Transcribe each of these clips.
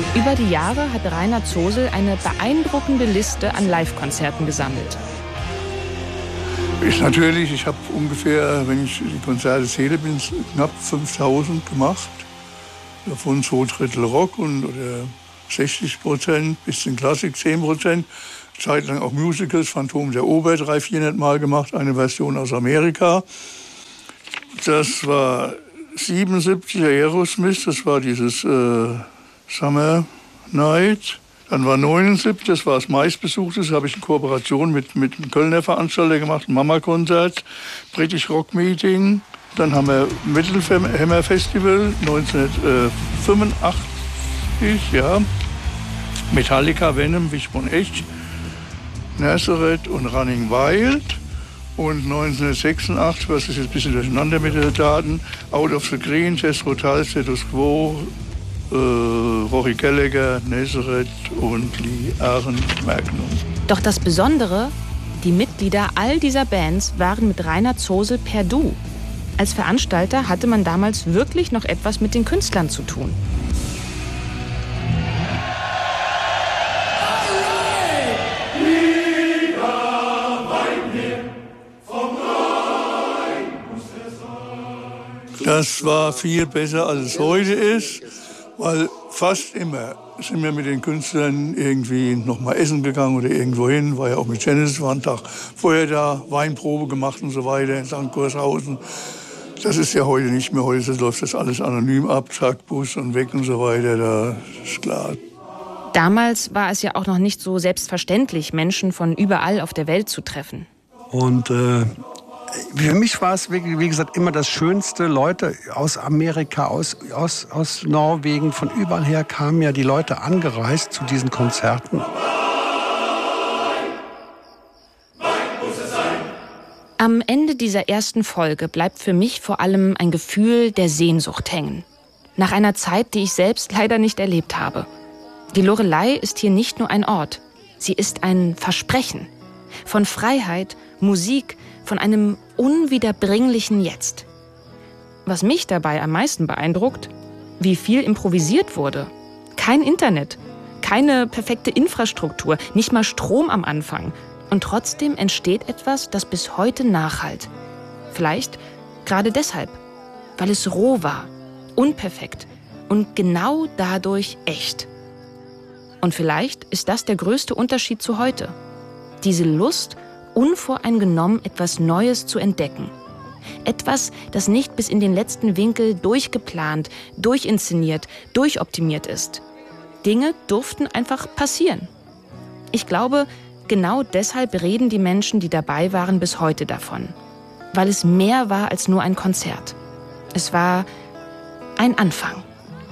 Über die Jahre hat Rainer Zosel eine beeindruckende Liste an Live-Konzerten gesammelt. Ich habe ungefähr, wenn ich die Konzerte zähle, knapp 5.000 gemacht. Davon 2/3 Rock oder 60%, bisschen Klassik 10%. Zeitlang auch Musicals, Phantom der Oper 300-400 Mal gemacht, eine Version aus Amerika. Das war 77 Aerosmith, das war dieses Summer Night. Dann war 79, das war das meistbesuchte, das habe ich in Kooperation mit einem Kölner Veranstalter gemacht, ein Mama-Konzert, British Rock Meeting. Dann haben wir Metal Hammer Festival 1985, ja. Metallica, Venom, Wishbone Echt, Nazareth und Running Wild. Und 1986, was ist jetzt ein bisschen durcheinander mit den Daten, Out of the Green, Jethro Tull, Status Quo, Rory Gallagher, Nazareth und Lee Aaron Magnum. Doch das Besondere, die Mitglieder all dieser Bands waren mit Rainer Zosel per Du. Als Veranstalter hatte man damals wirklich noch etwas mit den Künstlern zu tun. Das war viel besser, als es heute ist, weil fast immer sind wir mit den Künstlern irgendwie noch mal essen gegangen oder irgendwo hin. War ja auch mit Genesis, war ein Tag vorher da, Weinprobe gemacht und so weiter in St. Kurshausen. Das ist ja heute nicht mehr. Heute läuft das alles anonym ab, zack, Bus und weg und so weiter, da ist klar. Damals war es ja auch noch nicht so selbstverständlich, Menschen von überall auf der Welt zu treffen. Und für mich war es, wie gesagt, immer das Schönste. Leute aus Amerika, aus Norwegen, von überall her kamen ja die Leute angereist zu diesen Konzerten. Am Ende dieser ersten Folge bleibt für mich vor allem ein Gefühl der Sehnsucht hängen. Nach einer Zeit, die ich selbst leider nicht erlebt habe. Die Loreley ist hier nicht nur ein Ort, sie ist ein Versprechen. Von Freiheit, Musik, von einem unwiederbringlichen Jetzt. Was mich dabei am meisten beeindruckt, wie viel improvisiert wurde. Kein Internet, keine perfekte Infrastruktur, nicht mal Strom am Anfang. Und trotzdem entsteht etwas, das bis heute nachhallt. Vielleicht gerade deshalb, weil es roh war, unperfekt und genau dadurch echt. Und vielleicht ist das der größte Unterschied zu heute. Diese Lust, unvoreingenommen etwas Neues zu entdecken. Etwas, das nicht bis in den letzten Winkel durchgeplant, durchinszeniert, durchoptimiert ist. Dinge durften einfach passieren. Ich glaube, genau deshalb reden die Menschen, die dabei waren, bis heute davon. Weil es mehr war als nur ein Konzert. Es war ein Anfang.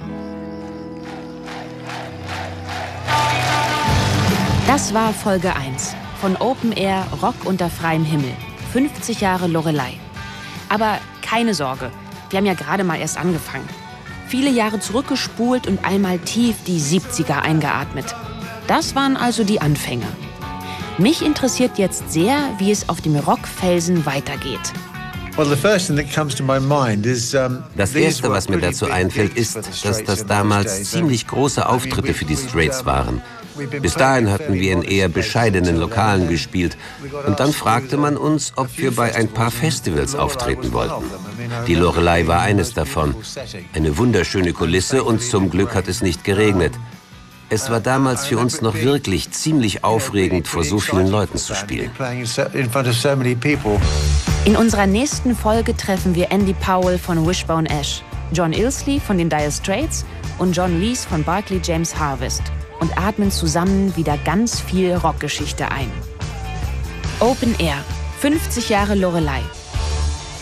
Das war Folge 1 von Open Air Rock unter freiem Himmel. 50 Jahre Loreley. Aber keine Sorge, wir haben ja gerade mal erst angefangen. Viele Jahre zurückgespult und einmal tief die 70er eingeatmet. Das waren also die Anfänge. Mich interessiert jetzt sehr, wie es auf dem Rockfelsen weitergeht. Das Erste, was mir dazu einfällt, ist, dass das damals ziemlich große Auftritte für die Straits waren. Bis dahin hatten wir in eher bescheidenen Lokalen gespielt. Und dann fragte man uns, ob wir bei ein paar Festivals auftreten wollten. Die Loreley war eines davon. Eine wunderschöne Kulisse und zum Glück hat es nicht geregnet. Es war damals für uns noch wirklich ziemlich aufregend, vor so vielen Leuten zu spielen. In unserer nächsten Folge treffen wir Andy Powell von Wishbone Ash, John Illsley von den Dire Straits und John Lees von Barclay James Harvest und atmen zusammen wieder ganz viel Rockgeschichte ein. Open Air, 50 Jahre Loreley.